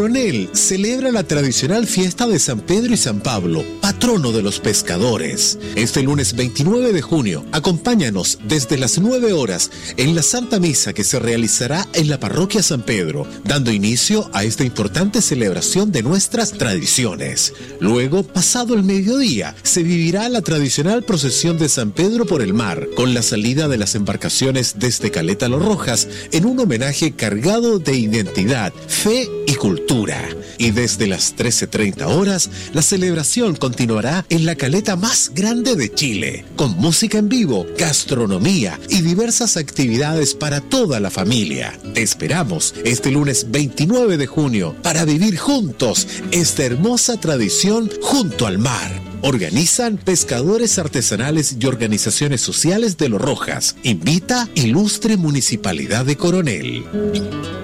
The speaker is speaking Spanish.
Coronel celebra la tradicional fiesta de San Pedro y San Pablo, patrono de los pescadores. Este lunes 29 de junio, acompáñanos desde las 9 horas en la Santa Misa que se realizará en la Parroquia San Pedro, dando inicio a esta importante celebración de nuestras tradiciones. Luego, pasado el mediodía, se vivirá la tradicional procesión de San Pedro por el mar, con la salida de las embarcaciones desde Caleta Los Rojas en un homenaje cargado de identidad, fe y cultura. Y desde las 13:30 horas, la celebración continuará en la caleta más grande de Chile, con música en vivo, gastronomía y diversas actividades para toda la familia. Te esperamos este lunes 29 de junio para vivir juntos esta hermosa tradición junto al mar. Organizan pescadores artesanales y organizaciones sociales de Los Rojas. Invita Ilustre Municipalidad de Coronel.